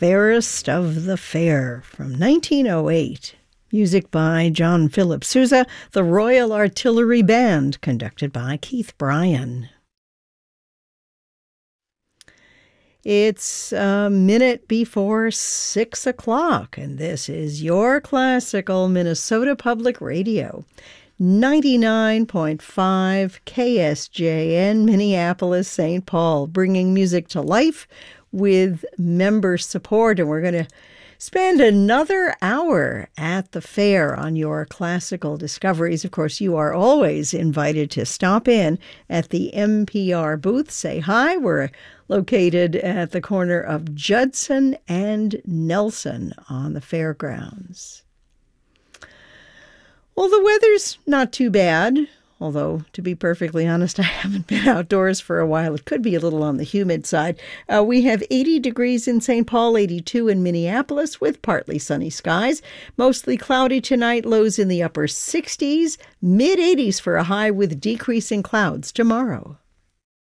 Fairest of the Fair from 1908. Music by John Philip Sousa, the Royal Artillery Band, conducted by Keith Bryan. It's a minute before 6 o'clock, and this is your classical Minnesota Public Radio. 99.5 KSJN, Minneapolis, St. Paul, bringing music to life with member support. And we're going to spend another hour at the fair on your classical discoveries. Of course, you are always invited to stop in at the NPR booth. Say hi. We're located at the corner of Judson and Nelson on the fairgrounds. Well, the weather's not too bad, although, to be perfectly honest, I haven't been outdoors for a while. It could be a little on the humid side. We have 80 degrees in St. Paul, 82 in Minneapolis, with partly sunny skies. Mostly cloudy tonight, lows in the upper 60s, mid-80s for a high with decreasing clouds tomorrow.